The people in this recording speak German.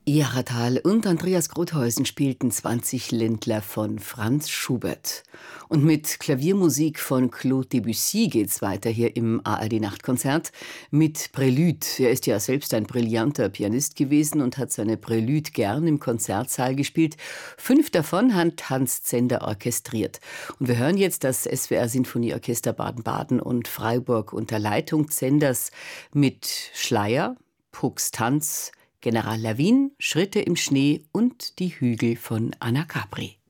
Ihratal und Andreas Grothäusen spielten 20 Ländler von Franz Schubert. Und mit Klaviermusik von Claude Debussy geht's weiter hier im ARD-Nachtkonzert mit Prélude. Er ist ja selbst ein brillanter Pianist gewesen und hat seine Prélude gern im Konzertsaal gespielt. 5 davon hat Hans Zender orchestriert. Und wir hören jetzt das SWR-Sinfonieorchester Baden-Baden und Freiburg unter Leitung Zenders mit Schleier, Pucks Tanz, General Lawin, Schritte im Schnee und die Hügel von Anna Capri.